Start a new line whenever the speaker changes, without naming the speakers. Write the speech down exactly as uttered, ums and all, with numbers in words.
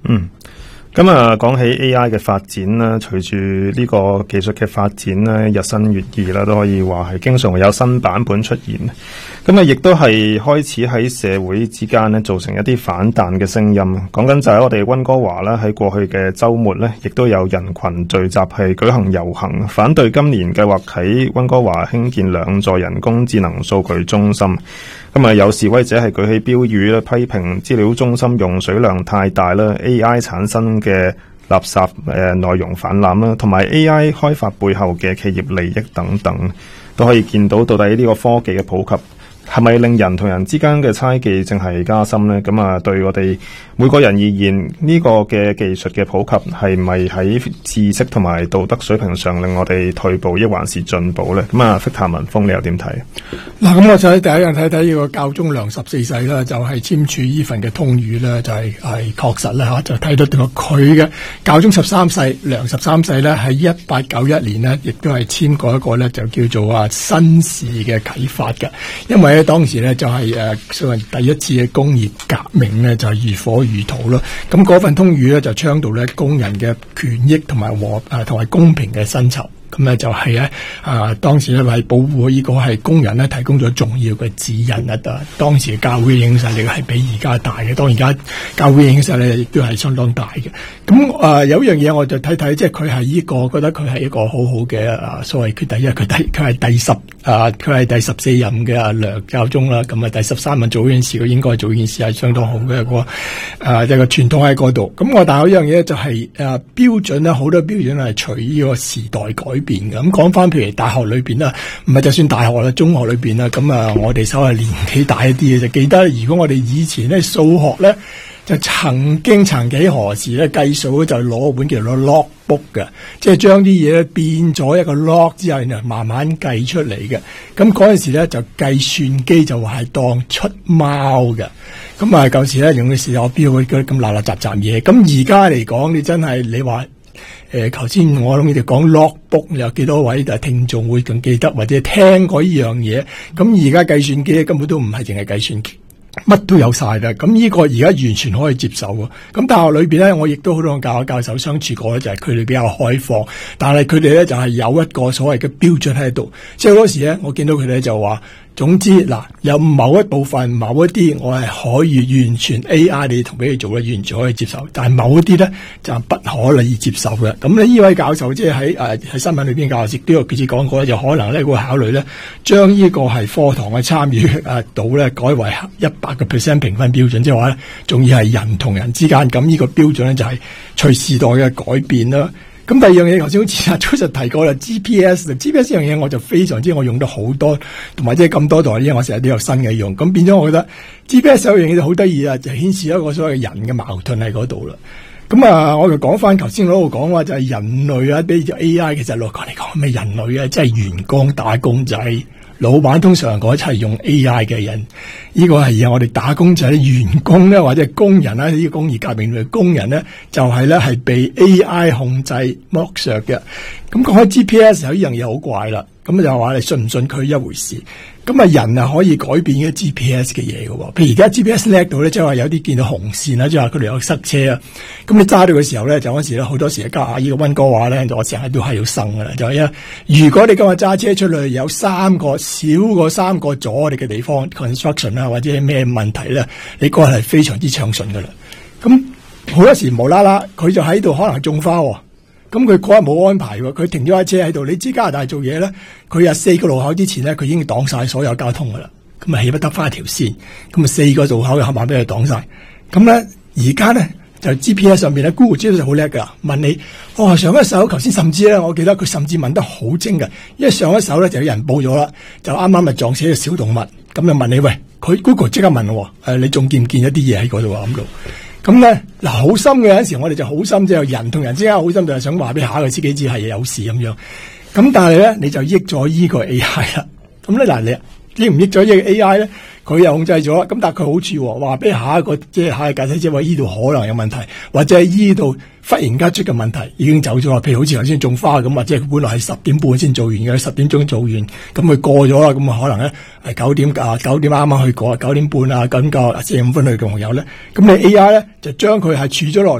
嗯。咁啊，講起 A I 嘅發展啦，隨住呢個技術嘅發展咧，日新月異啦，都可以話係經常會有新版本出現。咁啊，亦都係開始喺社會之間咧造成一啲反彈嘅聲音。講緊就係我哋溫哥華啦，喺過去嘅週末咧，亦都有人群聚集係舉行遊行，反對今年計劃喺溫哥華興建兩座人工智能數據中心。咁啊，有示威者係舉起標語咧，批評資料中心用水量太大啦 ，A I 產生嘅垃圾誒內容氾濫啦，同埋 A I 開發背後嘅企業利益等等，都可以見到到底呢個科技嘅普及係咪令人同人之間嘅猜忌正係加深呢？咁啊，對我哋每個人而言，呢、這個嘅技術嘅普及係咪喺知識同埋道德水平上令我哋退步，抑或是進步呢？咁啊，譚文鋒，你又點睇？
嗱，咁我就第一樣睇睇呢個教宗良十四世啦，就係、是、簽署呢份嘅通諭啦，就係係確實啦吓，就睇到佢嘅教宗十三世良十三世咧，喺一八九一年呢，亦都係簽過一個咧，就叫做啊新事嘅啟發嘅，因為咧當時咧就係誒所謂第一次嘅工業革命咧，就係如火如荼咯。咁嗰份通諭咧就倡導咧工人嘅權益同埋和誒同埋公平嘅薪酬。咁咧就係咧啊，當時咧為保護呢個係工人咧提供咗重要嘅指引啊！當時教會嘅影響力係比而家大嘅，當然而家教會嘅影響力亦都係相當大嘅。咁啊、呃、有一樣嘢我就睇睇，即係佢係呢個覺得佢係一個好好嘅啊所謂佢第一佢第佢係第十啊佢係第十四任嘅啊梁教宗啦。咁啊第十三任做呢件事，佢應該做呢件事係相當好嘅一個啊一個傳統喺嗰度。咁我但係有一樣嘢就係、是、啊標準咧，好多標準係隨呢個時代改變嘅。咁講翻譬如大學裏邊啦，唔係就算大學啦，中學裏邊啦，咁啊我哋稍為年紀大一啲嘅就記得，如果我哋以前咧數學咧就曾經曾幾何時咧計數就攞本叫做 log book 嘅，即係將啲嘢咧變咗一個 log 之後，然後慢慢計出嚟嘅。咁嗰陣時咧就計算機就係當出貓嘅。咁啊舊時咧用嘅時候我邊會嗰啲咁垃垃雜雜嘢。咁而家嚟講，你真係你話。誒，頭先我諗你哋講 logbook， 有幾多位就聽眾會仲記得或者聽過呢樣嘢？咁而家計算機根本都唔係淨係計算機，乜都有晒啦。咁呢個而家完全可以接受喎。咁大學裏邊咧，我亦都好多教教授相處過咧，就係佢哋比較開放，但係佢哋咧就係有一個所謂嘅標準喺度。即係嗰時咧，我見到佢哋就話。總之嗱，有某一部分、某一啲，我係可以完全 A I 你同俾佢做咧，完全可以接受。但係某一啲咧就不可以接受嘅。咁呢呢位教授即係喺誒喺新聞裏邊教授亦都有幾次講過咧，就可能咧會考慮咧將呢個係課堂嘅參與誒度咧改為一百個 percent 評分標準，即係話咧仲要係人同人之間。咁呢個標準咧就係隨時代嘅改變啦。咁第二樣嘢，頭先好似阿朱實提過啦 ，G P S，G P S 呢樣嘢我就非常之我用得好多，同埋即係咁多代，因為我成日都有新嘅用，咁變咗我覺得 G P S 有樣嘢就好得意啊，就顯示一個所謂人嘅矛盾喺嗰度啦。咁啊，我就講翻頭先嗰度講話就係人類啊，比如 A I， 其實落講嚟講咩人類啊，即係員工打工仔。老闆通常講一齊用 A I 嘅人，呢個係我哋打工仔員工咧，或者工人咧，呢個工業革命嘅工人咧，就係咧係被 A I 控制剝削嘅。咁講開 G P S 有呢樣嘢好怪啦，咁就話你信唔信佢一回事。咁啊人啊可以改變嘅 G P S 嘅嘢嘅，譬如而家 G P S 叻到咧，即係話有啲見到紅線啦，即係話佢哋有塞車啊。咁你揸到嘅時候咧，就嗰時咧好多時加下呢個溫哥華咧，我成日都係要生噶啦，就係因為如果你今日揸車出去有三個少過三個阻我哋嘅地方 construction 啊或者係咩問題咧，你嗰日係非常之暢順噶啦。咁好多時無啦啦佢就喺度可能種花。咁佢嗰日冇安排喎，佢停咗架車喺度。你知加拿大做嘢咧，佢有四個路口之前咧，佢已經擋晒所有交通噶啦。咁啊，起不得翻一條線。咁啊，四個路口嘅合埋俾佢擋晒。咁咧，而家咧就 G P S 上面咧 ，Google 知道就好叻噶。問你，哦，上一手頭先甚至咧，我記得佢甚至問得好精嘅，因為上一手咧就有人報咗啦，就啱啱咪撞死隻小動物。咁就問你，喂，佢 Google 即刻問喎，誒，你仲見唔見一啲嘢喺嗰度啊？咁度。咁咧，嗱，好心嘅有陣時，我哋就好心，即係人同人之間好心，就係想話俾下個司機知係有事咁樣。咁但係咧，你就益咗依個 A I 啦。咁咧，嗱，你益唔益咗依個 A I 咧？佢又控制咗，咁但係佢好處話俾下一個即係下一個駕駛者話依度可能有問題，或者係依度忽然間出嘅問題已經走咗啦。譬如好似頭先種花咁，或者係本來係十點半先做完嘅，十點鐘做完，咁佢過咗啦，咁啊可能咧係九點啊九點啱啱去過，九點半啊咁個四十五分去嘅朋友咧，咁你 A I 咧就將佢係儲咗落。